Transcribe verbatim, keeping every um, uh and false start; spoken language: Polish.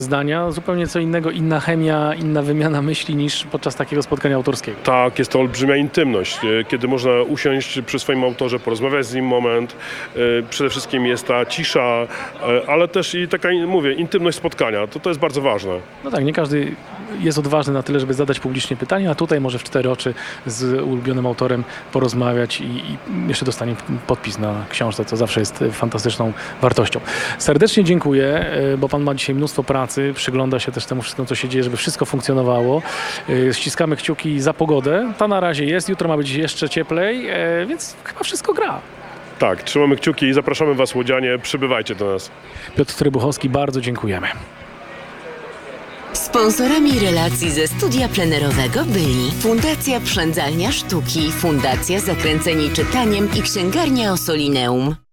zdania, zupełnie co innego, inna chemia, inna wymiana myśli niż podczas takiego spotkania autorskiego. Tak, jest to olbrzymia intymność, e, kiedy można usiąść przy swoim autorze, porozmawiać z nim moment. E, Przede wszystkim jest ta cisza, e, ale też i taka, mówię, intymność spotkania. To, to jest bardzo ważne. No tak, nie każdy jest odważny na tyle, żeby zadać publicznie pytanie, a tutaj może w cztery oczy z ulubionym autorem porozmawiać i, i jeszcze dostanie podpis na książce, co zawsze jest fantastyczną wartością. Serdecznie dziękuję, e, bo pan ma dzisiaj mnóstwo pracy, przygląda się też temu wszystkiemu, co się dzieje, żeby wszystko funkcjonowało. E, Ściskamy kciuki za pogodę. Ta na razie jest, jutro ma być jeszcze cieplej, e, więc chyba wszystko gra. Tak, trzymamy kciuki i zapraszamy Was, łodzianie, przybywajcie do nas. Piotr Trybuchowski, bardzo dziękujemy. Sponsorami relacji ze studia plenerowego byli Fundacja Przędzalnia Sztuki, Fundacja Zakręceni Czytaniem i Księgarnia Ossolineum.